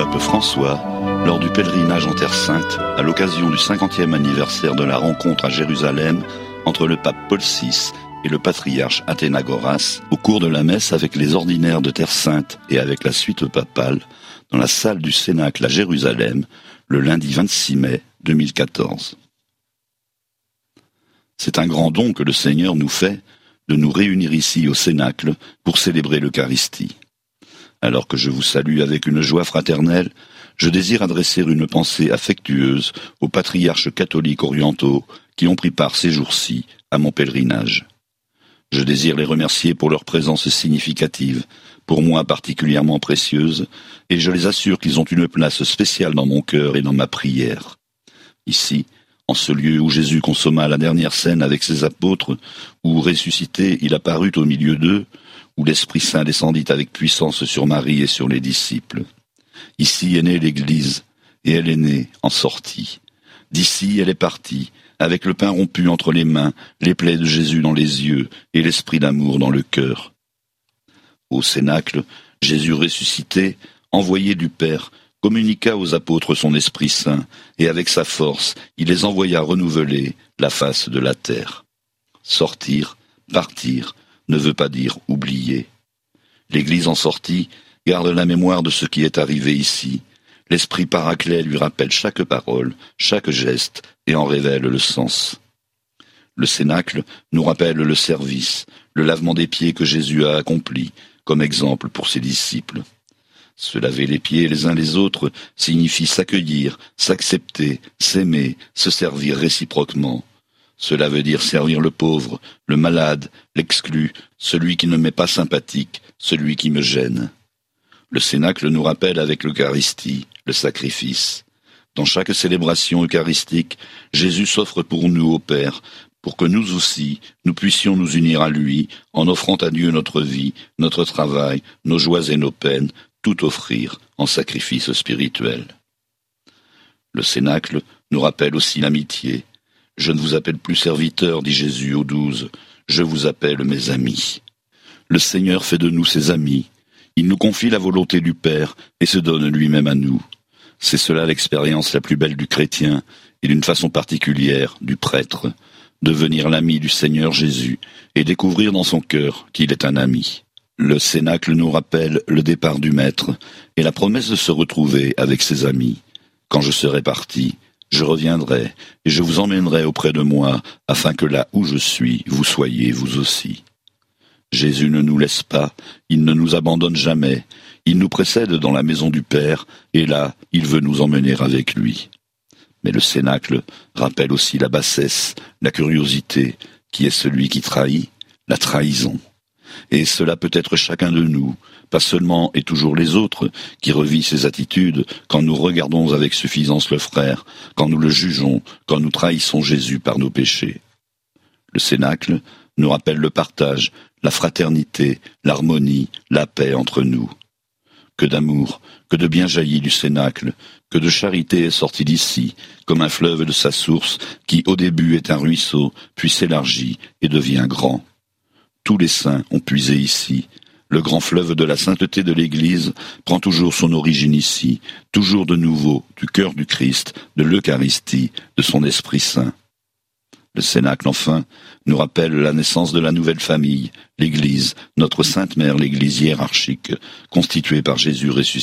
pape François, lors du pèlerinage en Terre Sainte, à l'occasion du 50e anniversaire de la rencontre à Jérusalem entre le pape Paul VI et le patriarche Athénagoras, au cours de la messe avec les ordinaires de Terre Sainte et avec la suite papale, dans la salle du Cénacle à Jérusalem, le lundi 26 mai 2014. C'est un grand don que le Seigneur nous fait de nous réunir ici au Cénacle pour célébrer l'Eucharistie. Alors que je vous salue avec une joie fraternelle, je désire adresser une pensée affectueuse aux patriarches catholiques orientaux qui ont pris part ces jours-ci à mon pèlerinage. Je désire les remercier pour leur présence significative, pour moi particulièrement précieuse, et je les assure qu'ils ont une place spéciale dans mon cœur et dans ma prière. Ici, en ce lieu où Jésus consomma la dernière scène avec ses apôtres, où ressuscité il apparut au milieu d'eux, où l'Esprit Saint descendit avec puissance sur Marie et sur les disciples. Ici est née l'Église, et elle est née en sortie. D'ici elle est partie, avec le pain rompu entre les mains, les plaies de Jésus dans les yeux, et l'esprit d'amour dans le cœur. Au Cénacle, Jésus ressuscité, envoyé du Père, communiqua aux apôtres son Esprit Saint, et avec sa force, il les envoya renouveler la face de la terre. Sortir, partir, ne veut pas dire oublier. L'Église en sortie garde la mémoire de ce qui est arrivé ici. L'Esprit Paraclet lui rappelle chaque parole, chaque geste, et en révèle le sens. Le Cénacle nous rappelle le service, le lavement des pieds que Jésus a accompli, comme exemple pour ses disciples. Se laver les pieds les uns les autres signifie s'accueillir, s'accepter, s'aimer, se servir réciproquement. Cela veut dire servir le pauvre, le malade, l'exclu, celui qui ne m'est pas sympathique, celui qui me gêne. Le Cénacle nous rappelle avec l'Eucharistie, le sacrifice. Dans chaque célébration eucharistique, Jésus s'offre pour nous au Père, pour que nous aussi, nous puissions nous unir à lui, en offrant à Dieu notre vie, notre travail, nos joies et nos peines, tout offrir en sacrifice spirituel. Le Cénacle nous rappelle aussi l'amitié. Je ne vous appelle plus serviteurs, dit Jésus aux 12, je vous appelle mes amis. Le Seigneur fait de nous ses amis. Il nous confie la volonté du Père et se donne lui-même à nous. C'est cela l'expérience la plus belle du chrétien et d'une façon particulière du prêtre, devenir l'ami du Seigneur Jésus et découvrir dans son cœur qu'il est un ami. Le Cénacle nous rappelle le départ du Maître et la promesse de se retrouver avec ses amis. Quand je serai parti, je reviendrai et je vous emmènerai auprès de moi afin que là où je suis, vous soyez vous aussi. Jésus ne nous laisse pas, il ne nous abandonne jamais, il nous précède dans la maison du Père et là, il veut nous emmener avec lui. Mais le Cénacle rappelle aussi la bassesse, la curiosité, qui est celui qui trahit, la trahison. Et cela peut être chacun de nous, pas seulement et toujours les autres, qui revit ces attitudes quand nous regardons avec suffisance le frère, quand nous le jugeons, quand nous trahissons Jésus par nos péchés. Le Cénacle nous rappelle le partage, la fraternité, l'harmonie, la paix entre nous. Que d'amour, que de bien jaillit du Cénacle, que de charité est sorti d'ici, comme un fleuve de sa source, qui au début est un ruisseau, puis s'élargit et devient grand. Tous les saints ont puisé ici. Le grand fleuve de la sainteté de l'Église prend toujours son origine ici, toujours de nouveau, du cœur du Christ, de l'Eucharistie, de son Esprit Saint. Le Cénacle, enfin, nous rappelle la naissance de la nouvelle famille, l'Église, notre Sainte Mère, l'Église hiérarchique, constituée par Jésus ressuscité.